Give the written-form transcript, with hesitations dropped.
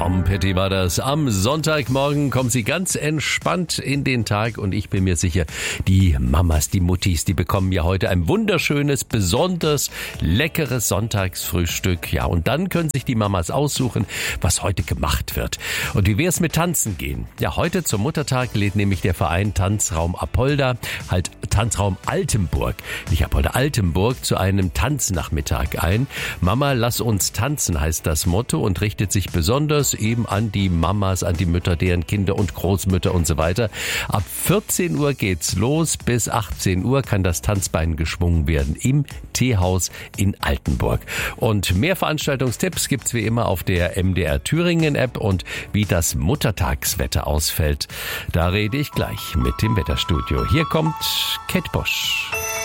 Tom Petty war das. Am Sonntagmorgen kommen Sie ganz entspannt in den Tag und ich bin mir sicher, die Mamas, die Muttis, die bekommen ja heute ein wunderschönes, besonders leckeres Sonntagsfrühstück. Ja, und dann können sich die Mamas aussuchen, was heute gemacht wird. Und wie wär's mit Tanzen gehen? Ja, heute zum Muttertag lädt nämlich der Verein Tanzraum Apolda, halt Tanzraum Altenburg, nicht Apolda, Altenburg, zu einem Tanznachmittag ein. Mama, lass uns tanzen, heißt das Motto und richtet sich besonders eben an die Mamas, an die Mütter, deren Kinder und Großmütter und so weiter. Ab 14 Uhr geht's los, bis 18 Uhr kann das Tanzbein geschwungen werden im Teehaus in Altenburg. Und mehr Veranstaltungstipps gibt's wie immer auf der MDR Thüringen App und wie das Muttertagswetter ausfällt, da rede ich gleich mit dem Wetterstudio. Hier kommt Kate Bush.